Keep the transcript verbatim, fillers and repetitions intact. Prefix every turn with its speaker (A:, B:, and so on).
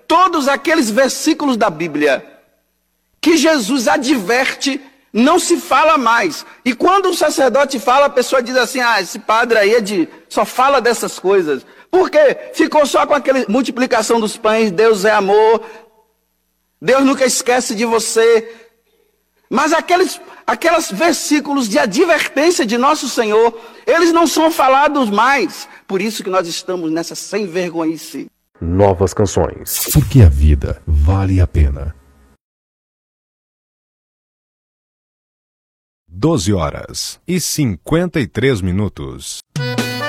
A: todos aqueles versículos da Bíblia que Jesus adverte, não se fala mais. E quando o sacerdote fala, a pessoa diz assim, ah, esse padre aí é de, só fala dessas coisas. Por quê? Ficou só com aquela multiplicação dos pães, Deus é amor, Deus nunca esquece de você. Mas aqueles, aqueles versículos de advertência de nosso Senhor, eles não são falados mais. Por isso que nós estamos nessa sem vergonhice.
B: Novas canções.
C: Porque a vida vale a pena.
D: doze horas e cinquenta e três minutos.